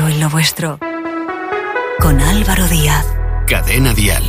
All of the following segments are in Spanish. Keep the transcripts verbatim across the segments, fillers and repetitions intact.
creo en lo vuestro. Con Álvaro Díaz. Cadena Dial.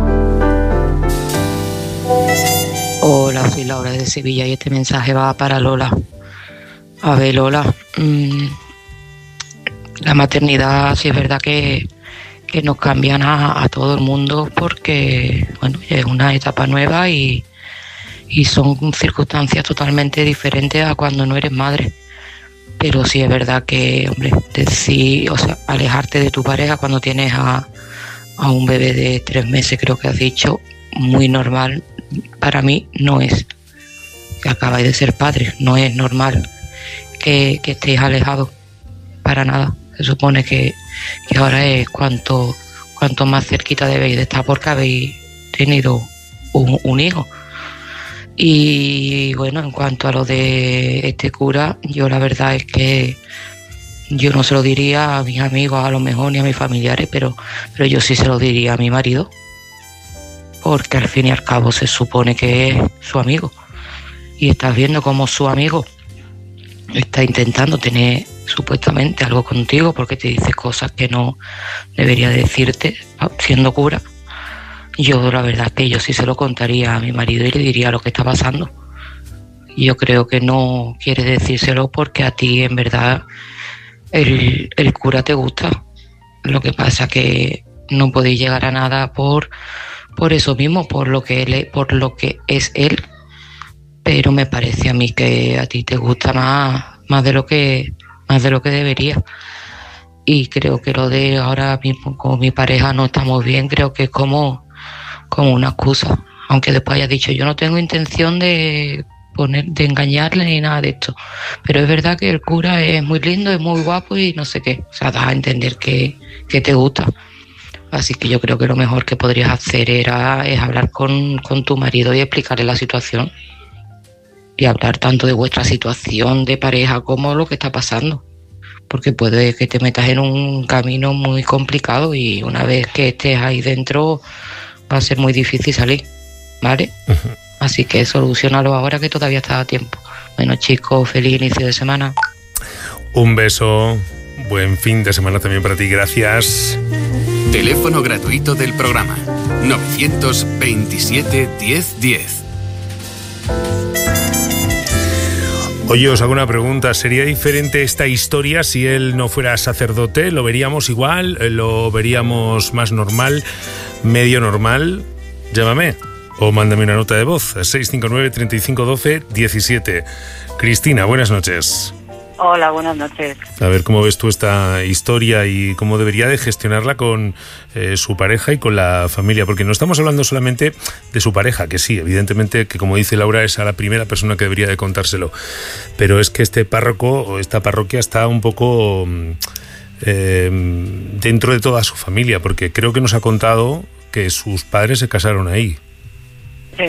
Hola, soy Laura de Sevilla y este mensaje va para Lola. A ver, Lola, mmm, la maternidad sí es verdad que, que nos cambian a, a todo el mundo porque, bueno, es una etapa nueva y, y son circunstancias totalmente diferentes a cuando no eres madre. Pero sí es verdad que, hombre, decir, o sea, alejarte de tu pareja cuando tienes a, a un bebé de tres meses, creo que has dicho, muy normal, para mí no es. Que acabáis de ser padres, no es normal que, que estéis alejados, para nada. Se supone que, que ahora es cuanto, cuanto más cerquita debéis de estar porque habéis tenido un, un hijo. Y bueno, en cuanto a lo de este cura, yo la verdad es que yo no se lo diría a mis amigos a lo mejor ni a mis familiares, pero, pero yo sí se lo diría a mi marido, porque al fin y al cabo se supone que es su amigo y estás viendo cómo su amigo está intentando tener supuestamente algo contigo porque te dice cosas que no debería decirte siendo cura. Yo la verdad es que yo sí se lo contaría a mi marido y le diría lo que está pasando. Yo creo que no quieres decírselo porque a ti en verdad el, el cura te gusta. Lo que pasa que no podéis llegar a nada por, por eso mismo, por lo que él, por lo que es él. Pero me parece a mí que a ti te gusta más, más de lo que, más de lo que debería. Y creo que lo de ahora mismo con mi pareja no estamos bien, creo que es como como una excusa, aunque después haya dicho yo no tengo intención de poner de engañarle ni nada de esto, pero es verdad que el cura es muy lindo, es muy guapo y no sé qué, o sea, das a entender que, que te gusta, así que yo creo que lo mejor que podrías hacer era es hablar con, con tu marido y explicarle la situación y hablar tanto de vuestra situación de pareja como lo que está pasando, porque puede que te metas en un camino muy complicado y una vez que estés ahí dentro va a ser muy difícil salir, ¿vale? Uh-huh. Así que solucionalo ahora que todavía está a tiempo. Bueno, chicos, feliz inicio de semana. Un beso, buen fin de semana también para ti, gracias. Teléfono gratuito del programa novecientos veintisiete diez diez. Oye, os hago una pregunta. ¿Sería diferente esta historia si él no fuera sacerdote? ¿Lo veríamos igual? ¿Lo veríamos más normal? ¿Medio normal? Llámame o mándame una nota de voz. seis cinco nueve, treinta y cinco, doce, diecisiete. Cristina, buenas noches. Hola, buenas noches. A ver, ¿cómo ves tú esta historia y cómo debería de gestionarla con eh, su pareja y con la familia? Porque no estamos hablando solamente de su pareja, que sí, evidentemente, que como dice Laura, es a la primera persona que debería de contárselo. Pero es que este párroco o esta parroquia está un poco eh, dentro de toda su familia, porque creo que nos ha contado que sus padres se casaron ahí. Sí.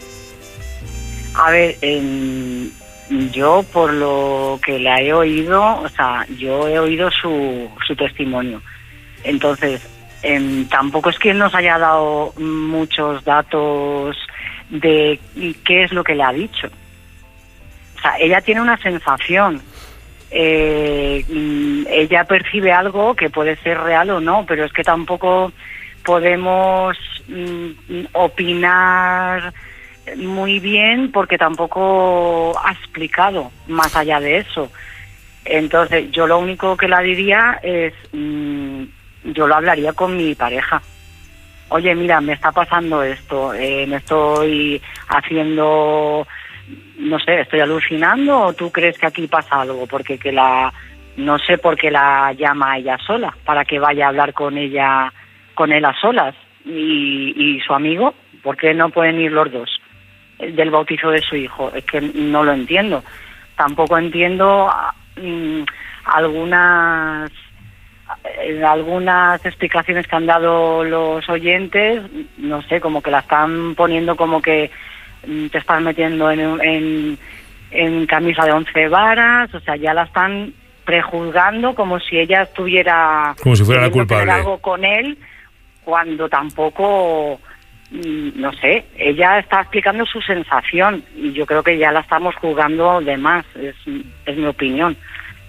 A ver, en... yo por lo que la he oído, o sea, yo he oído su, su testimonio. Entonces, eh, tampoco es que nos haya dado muchos datos de qué es lo que le ha dicho. O sea, ella tiene una sensación. Eh, ella percibe algo que puede ser real o no, pero es que tampoco podemos mm, opinar muy bien porque tampoco ha explicado más allá de eso. Entonces yo lo único que la diría es mmm, yo lo hablaría con mi pareja. Oye, mira, me está pasando esto, eh, me estoy haciendo, no sé, estoy alucinando, o tú crees que aquí pasa algo, porque que la no sé por qué la llama a ella sola, para que vaya a hablar con ella, con él a solas, y, y su amigo, ¿por qué no pueden ir los dos del bautizo de su hijo? Es que no lo entiendo. Tampoco entiendo mmm, algunas eh, algunas explicaciones que han dado los oyentes, no sé, como que la están poniendo como que mmm, te estás metiendo en, en, en camisa de once varas, o sea, ya la están prejuzgando como si ella estuviera como si fuera la culpable, algo con él, cuando tampoco, no sé, ella está explicando su sensación y yo creo que ya la estamos juzgando de más, es, es mi opinión.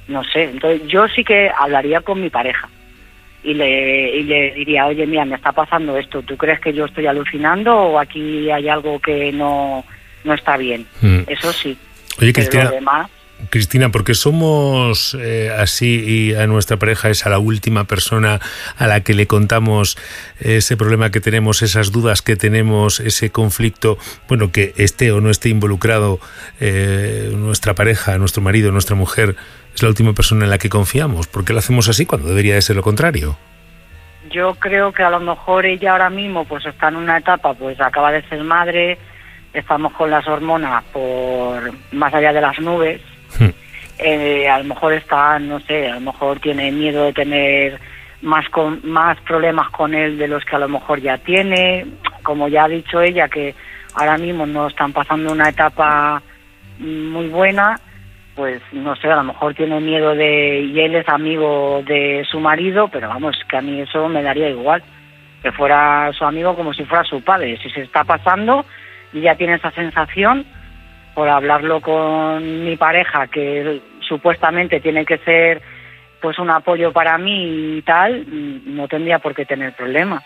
no sé. Entonces yo sí que hablaría con mi pareja y le, y le diría, oye, mira, me está pasando esto, ¿tú crees que yo estoy alucinando o aquí hay algo que no, no está bien? Mm. Eso sí. Oye, Cristina, pero lo demás... Cristina, ¿por qué somos eh, así y a nuestra pareja es a la última persona a la que le contamos ese problema que tenemos, esas dudas que tenemos, ese conflicto, bueno, que esté o no esté involucrado eh, nuestra pareja, nuestro marido, nuestra mujer, es la última persona en la que confiamos? ¿Por qué lo hacemos así cuando debería de ser lo contrario? Yo creo que a lo mejor ella ahora mismo pues está en una etapa, pues acaba de ser madre, estamos con las hormonas por más allá de las nubes. Eh, a lo mejor está, no sé, a lo mejor tiene miedo de tener más con, más problemas con él de los que a lo mejor ya tiene. Como ya ha dicho ella, que ahora mismo no están pasando una etapa muy buena, pues no sé, a lo mejor tiene miedo de... Y él es amigo de su marido, pero vamos, que a mí eso me daría igual, que fuera su amigo como si fuera su padre. Si se está pasando y ya tiene esa sensación, por hablarlo con mi pareja, que supuestamente tiene que ser pues un apoyo para mí y tal, no tendría por qué tener problemas.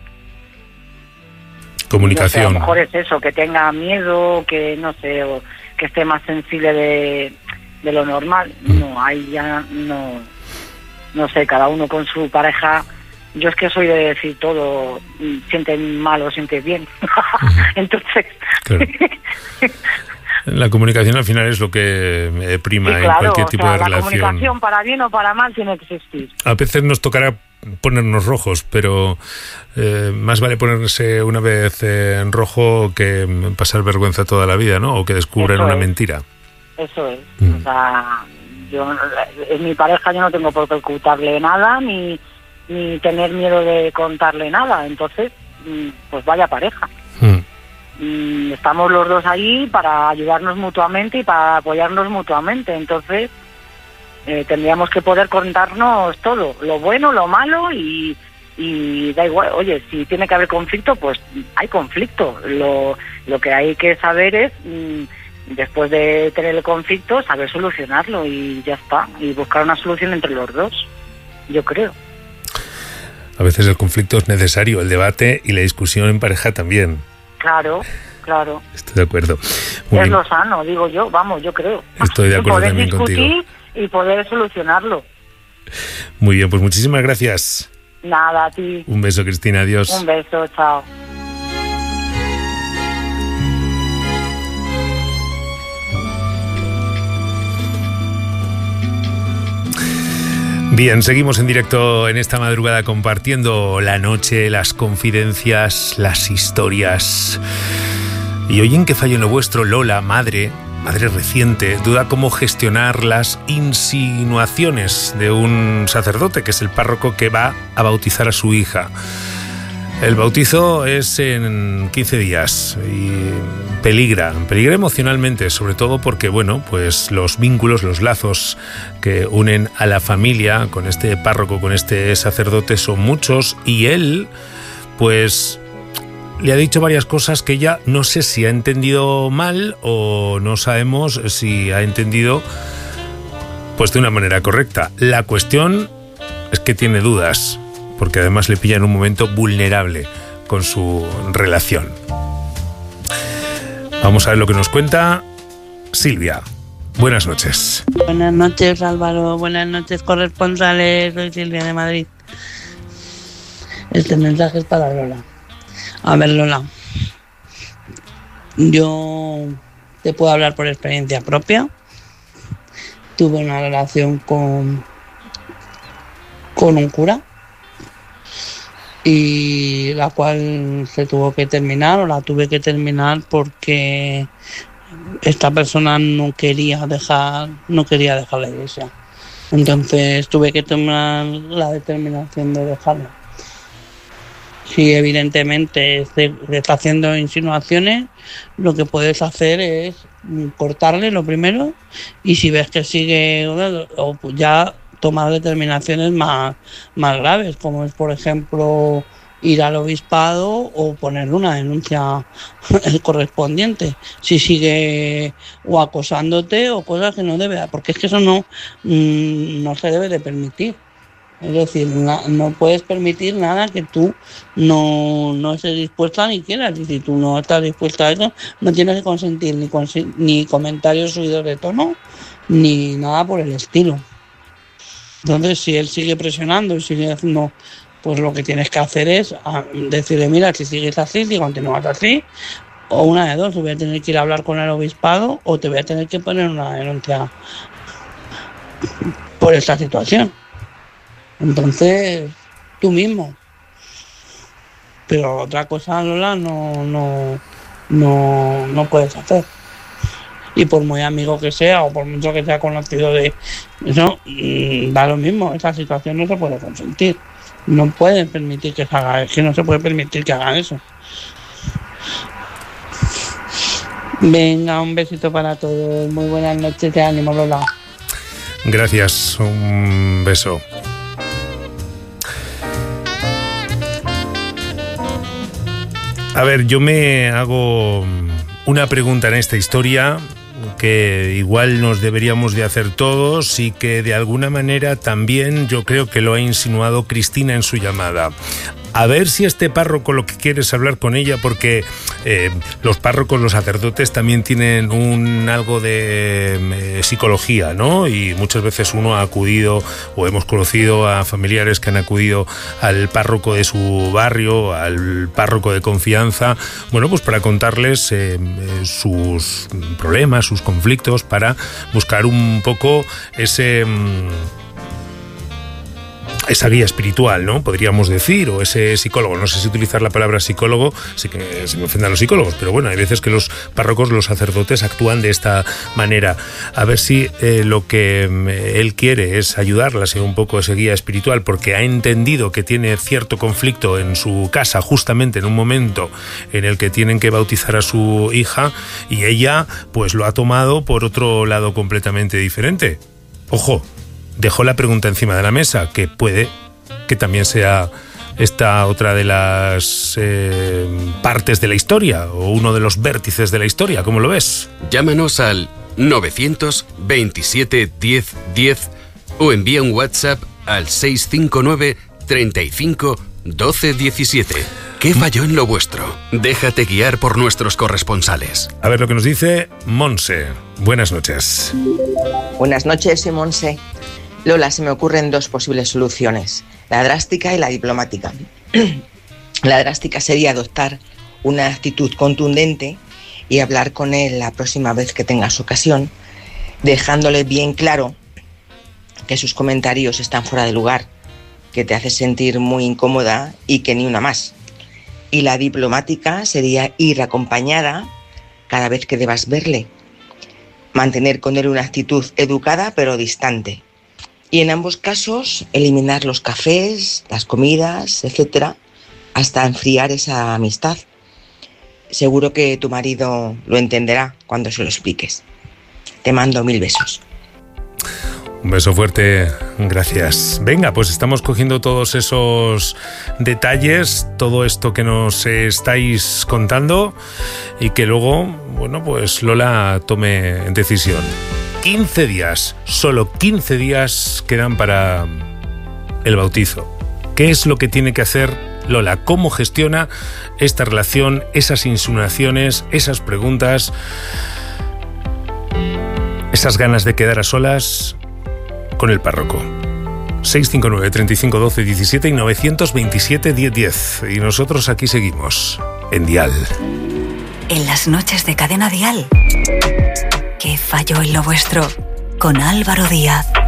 Comunicación. No sé, a lo mejor es eso, que tenga miedo, que no sé, o que esté más sensible de, de lo normal. Mm. No, ahí ya no, no sé, cada uno con su pareja. Yo es que soy de decir todo, sientes mal o sientes bien. Entonces... Claro. La comunicación al final es lo que prima sí, claro, en cualquier tipo o sea, de relación. La comunicación, para bien o para mal, tiene que existir. A veces nos tocará ponernos rojos, pero eh, más vale ponerse una vez eh, en rojo que pasar vergüenza toda la vida, ¿no? O que descubran Eso una es. mentira. Eso es. Mm. O sea, yo, en mi pareja yo no tengo por qué ocultarle nada, ni, ni tener miedo de contarle nada. Entonces, pues vaya pareja. Mm. Estamos los dos ahí para ayudarnos mutuamente y para apoyarnos mutuamente. Entonces eh, tendríamos que poder contarnos todo, lo bueno, lo malo, y, y da igual. Oye, si tiene que haber conflicto, pues hay conflicto. Lo, lo que hay que saber es, mmm, después de tener el conflicto, saber solucionarlo y ya está, y buscar una solución entre los dos, yo creo. A veces el conflicto es necesario, el debate y la discusión en pareja también. Claro, claro. Estoy de acuerdo. Muy es bien. lo sano, digo yo, vamos, yo creo. Estoy de acuerdo poder también discutir contigo. Y poder solucionarlo. Muy bien, pues muchísimas gracias. Nada, a ti. Un beso, Cristina, adiós. Un beso, chao. Bien, seguimos en directo en esta madrugada compartiendo la noche, las confidencias, las historias. Y hoy en ¿Qué fallo en lo vuestro? Lola, madre, madre reciente, duda cómo gestionar las insinuaciones de un sacerdote, que es el párroco que va a bautizar a su hija. El bautizo es en quince días y peligra, peligra emocionalmente, sobre todo porque, bueno, pues los vínculos, los lazos que unen a la familia con este párroco, con este sacerdote son muchos, y él, pues, le ha dicho varias cosas que ella no sé si ha entendido mal o no sabemos si ha entendido pues de una manera correcta. La cuestión es que tiene dudas, porque además le pilla en un momento vulnerable con su relación. Vamos a ver lo que nos cuenta Silvia. Buenas noches. Buenas noches, Álvaro. Buenas noches, corresponsales. Soy Silvia de Madrid. Este mensaje es para Lola. A ver, Lola. Yo te puedo hablar por experiencia propia. Tuve una relación con, con un cura, y la cual se tuvo que terminar, o la tuve que terminar porque esta persona no quería dejar no quería dejar la iglesia. Entonces tuve que tomar la determinación de dejarla. Si evidentemente se está haciendo insinuaciones, lo que puedes hacer es cortarle lo primero, y si ves que sigue, o ya tomar determinaciones más, más graves, como es, por ejemplo, ir al obispado o ponerle una denuncia correspondiente si sigue o acosándote o cosas que no debe, porque es que eso no, no se debe de permitir. Es decir, no, no puedes permitir nada que tú no, no estés dispuesta ni quieras. Y si tú no estás dispuesta a eso, no tienes que consentir ni, consi- ni comentarios subidos de tono, ni nada por el estilo. Entonces, si él sigue presionando y sigue haciendo, pues lo que tienes que hacer es decirle, mira, si sigues así, si continúas así, o una de dos, te voy a tener que ir a hablar con el obispado o te voy a tener que poner una denuncia por esta situación. Entonces, tú mismo. Pero otra cosa, Lola, no, no, no, no puedes hacer. Y por muy amigo que sea, o por mucho que sea conocido de eso, da lo mismo. Esa situación no se puede consentir. No pueden permitir que se haga, es que no se puede permitir que hagan eso. Venga, un besito para todos. Muy buenas noches, te ánimo, Lola. Gracias, un beso. A ver, yo me hago una pregunta en esta historia que igual nos deberíamos de hacer todos y que de alguna manera también yo creo que lo ha insinuado Cristina en su llamada. A ver si este párroco lo que quiere es hablar con ella, porque eh, los párrocos, los sacerdotes también tienen un algo de eh, psicología, ¿no? Y muchas veces uno ha acudido o hemos conocido a familiares que han acudido al párroco de su barrio, al párroco de confianza, bueno, pues para contarles eh, sus problemas, sus conflictos, para buscar un poco ese... esa guía espiritual, ¿no? Podríamos decir, o ese psicólogo. No sé si utilizar la palabra psicólogo, sí que se me ofendan los psicólogos, pero bueno, hay veces que los párrocos, los sacerdotes actúan de esta manera. A ver si eh, lo que él quiere es ayudarla a ser un poco ese guía espiritual, porque ha entendido que tiene cierto conflicto en su casa, justamente en un momento en el que tienen que bautizar a su hija, y ella pues lo ha tomado por otro lado completamente diferente. Ojo, dejó la pregunta encima de la mesa, que puede que también sea esta otra de las eh, partes de la historia, o uno de los vértices de la historia. ¿Cómo lo ves? Llámanos al novecientos veintisiete diez diez o envía un WhatsApp al seiscientos cincuenta y nueve treinta y cinco doce diecisiete. ¿Qué falló en lo vuestro? Déjate guiar por nuestros corresponsales. A ver lo que nos dice Monse. Buenas noches. Buenas noches, soy Monse. Lola, se me ocurren dos posibles soluciones, la drástica y la diplomática. La drástica sería adoptar una actitud contundente y hablar con él la próxima vez que tengas ocasión, dejándole bien claro que sus comentarios están fuera de lugar, que te hace sentir muy incómoda y que ni una más. Y la diplomática sería ir acompañada cada vez que debas verle, mantener con él una actitud educada pero distante. Y en ambos casos, eliminar los cafés, las comidas, etcétera, hasta enfriar esa amistad. Seguro que tu marido lo entenderá cuando se lo expliques. Te mando mil besos. Un beso fuerte, gracias. Venga, pues estamos cogiendo todos esos detalles, todo esto que nos estáis contando, y que luego, bueno, pues Lola tome decisión. quince días, solo quince días quedan para el bautizo. ¿Qué es lo que tiene que hacer Lola? ¿Cómo gestiona esta relación, esas insinuaciones, esas preguntas, esas ganas de quedar a solas con el párroco? seiscientos cincuenta y nueve treinta y cinco doce diecisiete y novecientos veintisiete diez diez. Y nosotros aquí seguimos, en Dial. En las noches de Cadena Dial. ¿Qué falló en lo vuestro? Con Álvaro Díaz.